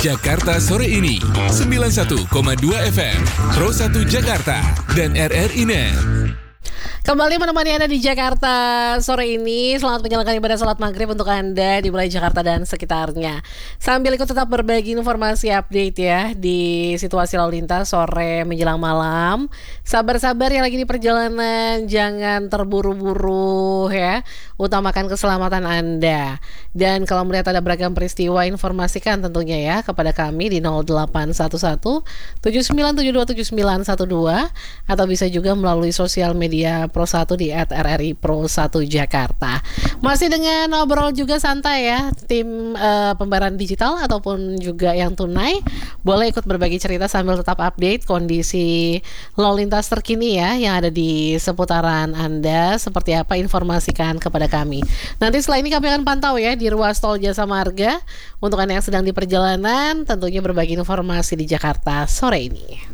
Jakarta sore ini 91,2 FM Pro 1 Jakarta dan RRI Net. Kembali menemani Anda di Jakarta sore ini. Selamat menjalankan ibadah salat maghrib untuk Anda di wilayah Jakarta dan sekitarnya. Sambil ikut tetap berbagi informasi update ya di situasi lalu lintas sore menjelang malam. Sabar-sabar yang lagi di perjalanan, jangan terburu-buru ya. Utamakan keselamatan Anda. Dan kalau melihat ada beragam peristiwa, informasikan tentunya ya kepada kami di 0811 79727912 atau bisa juga melalui sosial media Pro 1 di @RRI Pro 1 Jakarta. Masih dengan obrol juga santai ya, tim pembayaran digital ataupun juga yang tunai. Boleh ikut berbagi cerita sambil tetap update kondisi lalu lintas terkini ya yang ada di seputaran Anda. Seperti apa, informasikan kepada kami. Nanti setelah ini kami akan pantau ya di ruas tol Jasa Marga untuk Anda yang sedang di perjalanan, tentunya berbagi informasi di Jakarta sore ini.